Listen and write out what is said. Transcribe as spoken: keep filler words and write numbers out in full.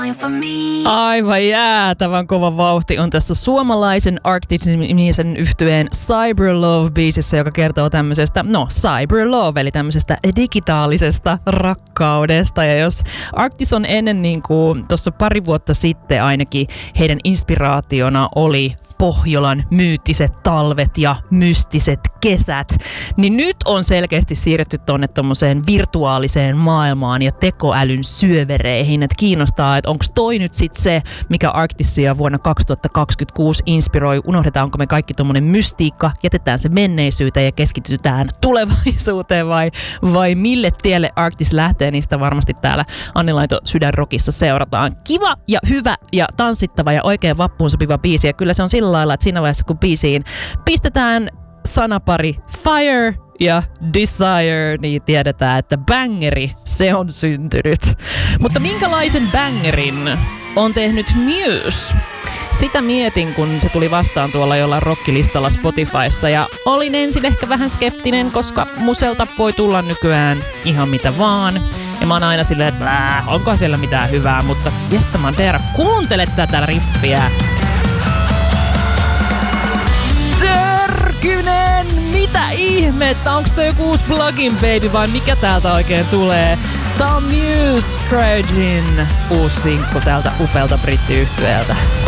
Aivan jäätävän kova vauhti on tässä suomalaisen Arctic-nimisen yhtyeen Cyberlove-biisissä, joka kertoo tämmöisestä, no Cyberlove, eli tämmöisestä digitaalisesta rakkaudesta. Ja jos Arctis on ennen niin kuin tuossa pari vuotta sitten ainakin heidän inspiraationa oli Pohjolan myyttiset talvet ja mystiset kesät, niin nyt on selkeästi siirretty tuonne tommoseen virtuaaliseen maailmaan ja tekoälyn syövereihin. Et kiinnostaa, että onko toi nyt sit se, mikä Arctisia vuonna kaksituhattakaksikymmentäkuusi inspiroi. Unohdetaanko me kaikki tommonen mystiikka, jätetään se menneisyyteen ja keskitytään tulevaisuuteen vai, vai mille tielle Arctis lähtee, niistä varmasti täällä Anni Laito Sydänrockissa seurataan. Kiva ja hyvä ja tanssittava ja oikein vappuun sopiva biisi, ja kyllä se on sillä lailla, että siinä vaiheessa kun biisiin pistetään sanapari fire ja desire, niin tiedetään, että bangeri, se on syntynyt. Mutta minkälaisen bangerin on tehnyt Muse? Sitä mietin, kun se tuli vastaan tuolla jollain rockilistalla Spotifyssa, ja olin ensin ehkä vähän skeptinen, koska muselta voi tulla nykyään ihan mitä vaan. Ja mä oon aina silleen, että onko siellä mitään hyvää, mutta Jesta Mandera, kuuntele tätä riffiä. Törkynen! Mitä ihmettä? Onks toi joku uusi plugin baby vai mikä täältä oikein tulee? Tää on Muse Cryogene, uusi sinkku tältä upealta brittiyhtyeeltä.